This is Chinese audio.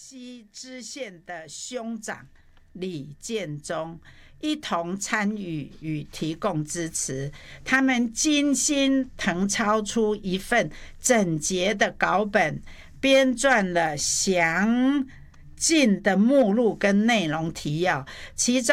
西支线的兄长李建忠一同参与与提供支持，他们精心誊抄出一份整洁的稿本，编撰了详尽的目录跟内容提要，其中